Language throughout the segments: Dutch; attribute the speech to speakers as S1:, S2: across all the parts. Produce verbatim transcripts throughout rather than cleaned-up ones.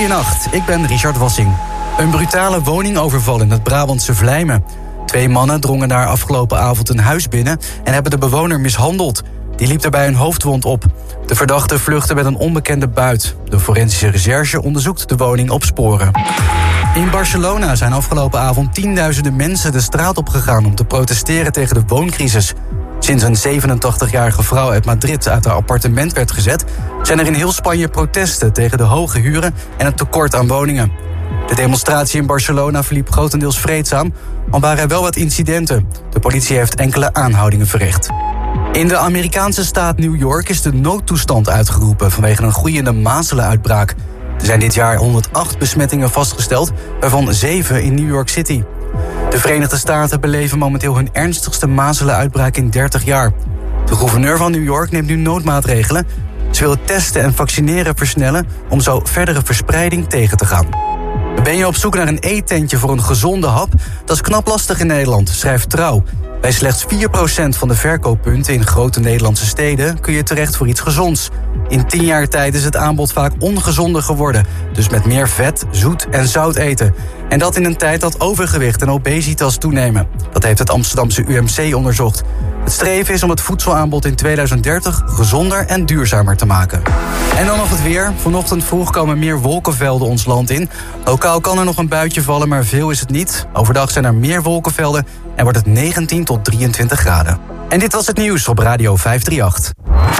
S1: Goedenacht, ik ben Richard Wassing. Een brutale woningoverval in het Brabantse Vlijmen. Twee mannen drongen daar afgelopen avond een huis binnen en hebben de bewoner mishandeld. Die liep daarbij een hoofdwond op. De verdachte vluchtte met een onbekende buit. De forensische recherche onderzoekt de woning op sporen. In Barcelona zijn afgelopen avond tienduizenden mensen de straat opgegaan om te protesteren tegen de wooncrisis. Sinds een zevenentachtigjarige vrouw uit Madrid uit haar appartement werd gezet, zijn er in heel Spanje protesten tegen de hoge huren en het tekort aan woningen. De demonstratie in Barcelona verliep grotendeels vreedzaam, al waren er wel wat incidenten. De politie heeft enkele aanhoudingen verricht. In de Amerikaanse staat New York is de noodtoestand uitgeroepen vanwege een groeiende mazelenuitbraak. Er zijn dit jaar honderdacht besmettingen vastgesteld, waarvan zeven in New York City. De Verenigde Staten beleven momenteel hun ernstigste mazelenuitbraak in dertig jaar. De gouverneur van New York neemt nu noodmaatregelen. Ze wil testen en vaccineren versnellen om zo verdere verspreiding tegen te gaan. Ben je op zoek naar een eettentje voor een gezonde hap? Dat is knap lastig in Nederland, schrijft Trouw. Bij slechts vier procent van de verkooppunten in grote Nederlandse steden kun je terecht voor iets gezonds. In tien jaar tijd is het aanbod vaak ongezonder geworden. Dus met meer vet, zoet en zout eten. En dat in een tijd dat overgewicht en obesitas toenemen. Dat heeft het Amsterdamse U M C onderzocht. Het streven is om het voedselaanbod in tweeduizend dertig gezonder en duurzamer te maken. En dan nog het weer. Vanochtend vroeg komen meer wolkenvelden ons land in. Lokaal kan er nog een buitje vallen, maar veel is het niet. Overdag zijn er meer wolkenvelden en wordt het negentien tot drieëntwintig graden. En dit was het nieuws op Radio vijfhonderdachtendertig.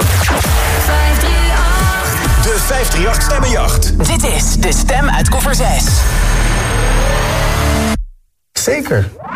S2: De vijfhonderdachtendertig Stemmenjacht.
S3: Dit is de stem uit koffer zes.
S4: Zeker.